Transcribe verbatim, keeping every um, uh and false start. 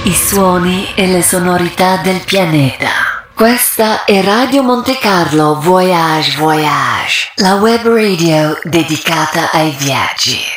i suoni e le sonorità del pianeta. Questa è Radio Monte Carlo Voyage Voyage, la web radio dedicata ai viaggi.